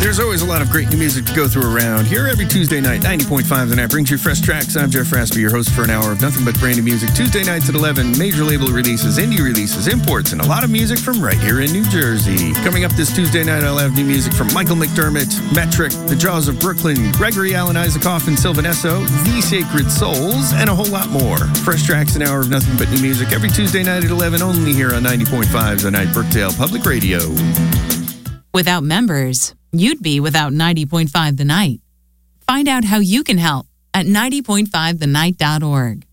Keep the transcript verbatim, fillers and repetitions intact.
There's always a lot of great new music to go through around here every Tuesday night. ninety point five The Night brings you fresh tracks. I'm Jeff Raspi, your host for an hour of nothing but brand new music. Tuesday nights at eleven, major label releases, indie releases, imports, and a lot of music from right here in New Jersey. Coming up this Tuesday night, I'll have new music from Michael McDermott, Metric, The Jaws of Brooklyn, Gregory Alan Isaacoff and Sylvan Esso, The Sacred Souls, and a whole lot more. Fresh tracks, an hour of nothing but new music every Tuesday night at eleven, only here on ninety point five The Night, Brookdale Public Radio. Without members, you'd be without ninety point five The Night. Find out how you can help at ninety point five the night dot org.